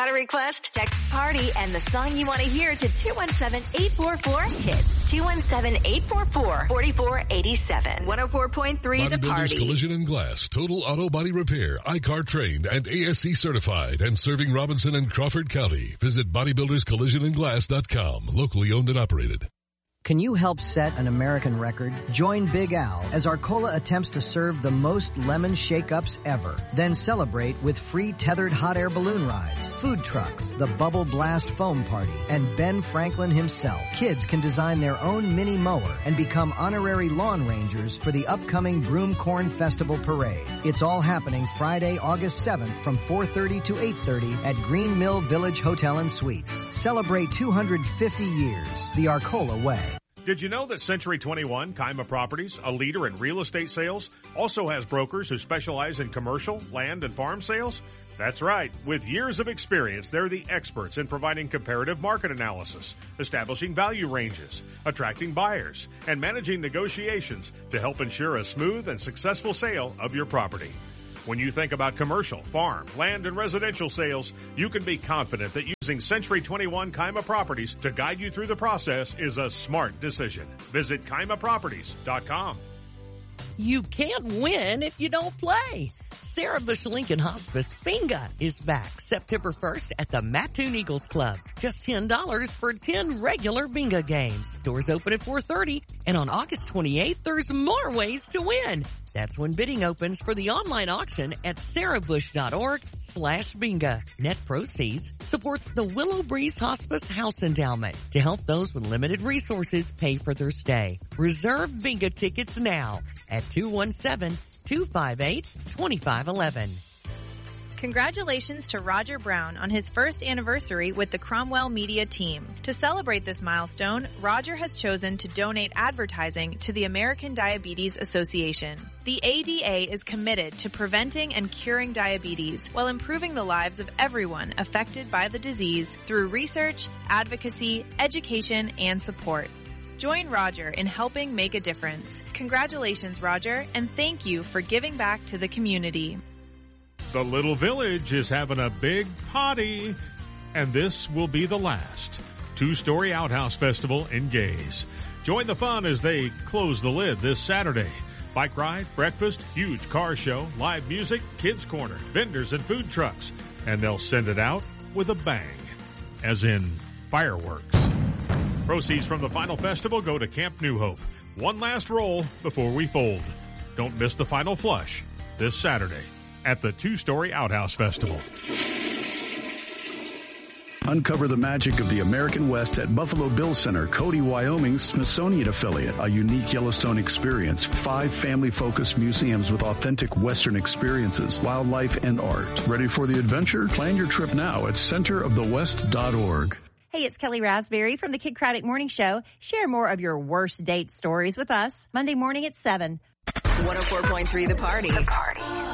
Got a request? Text PARTY and the song you want to hear to 217-844-HITS. 217-844-4487. 104.3 The Party. Collision and Glass. Total auto body repair. ICAR trained and ASC certified and serving Robinson and Crawford County. Visit bodybuilderscollisionandglass.com. Locally owned and operated. Can you help set an American record? Join Big Al as Arcola attempts to serve the most lemon shake-ups ever. Then celebrate with free tethered hot air balloon rides, food trucks, the Bubble Blast Foam Party, and Ben Franklin himself. Kids can design their own mini mower and become honorary lawn rangers for the upcoming Broom Corn Festival Parade. It's all happening Friday, August 7th from 4:30 to 8:30 at Green Mill Village Hotel and Suites. Celebrate 250 years the Arcola way. Did you know that Century 21 Kaima Properties, a leader in real estate sales, also has brokers who specialize in commercial, land, and farm sales? That's right. With years of experience, they're the experts in providing comparative market analysis, establishing value ranges, attracting buyers, and managing negotiations to help ensure a smooth and successful sale of your property. When you think about commercial, farm, land, and residential sales, you can be confident that using Century 21 Kaima Properties to guide you through the process is a smart decision. Visit KaimaProperties.com. You can't win if you don't play. Sarah Bush Lincoln Hospice Bingo is back September 1st at the Mattoon Eagles Club. Just $10 for 10 regular bingo games. Doors open at 4:30, and on August 28th, there's more ways to win. That's when bidding opens for the online auction at sarahbush.org/bingo. Net proceeds support the Willow Breeze Hospice House Endowment to help those with limited resources pay for their stay. Reserve bingo tickets now at 217-258-2511. Congratulations to Roger Brown on his first anniversary with the Cromwell Media team. To celebrate this milestone, Roger has chosen to donate advertising to the American Diabetes Association. The ADA is committed to preventing and curing diabetes while improving the lives of everyone affected by the disease through research, advocacy, education, and support. Join Roger in helping make a difference. Congratulations, Roger, and thank you for giving back to the community. The Little Village is having a big party, and this will be the last. Two-story outhouse festival in Gaze. Join the fun as they close the lid this Saturday. Bike ride, breakfast, huge car show, live music, kids corner, vendors and food trucks. And they'll send it out with a bang, as in fireworks. Proceeds from the final festival go to Camp New Hope. One last roll before we fold. Don't miss the final flush this Saturday at the Two-Story Outhouse Festival. Uncover the magic of the American West at Buffalo Bill Center, Cody, Wyoming's Smithsonian affiliate. A unique Yellowstone experience. 5 family-focused museums with authentic Western experiences, wildlife, and art. Ready for the adventure? Plan your trip now at centerofthewest.org. Hey, it's Kelly Raspberry from the Kid Craddock Morning Show. Share more of your worst date stories with us Monday morning at 7. 104.3 The Party.